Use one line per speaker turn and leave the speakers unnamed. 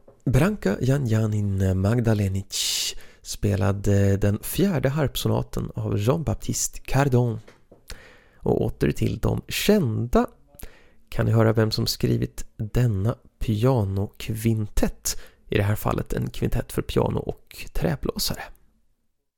Branka Janjanin Magdalenic spelade den 4:e harpsonaten av Jean-Baptiste Cardon. Och åter till de kända kan ni höra vem som skrivit denna pianokvintett. I det här fallet en kvintett för piano och träblåsare.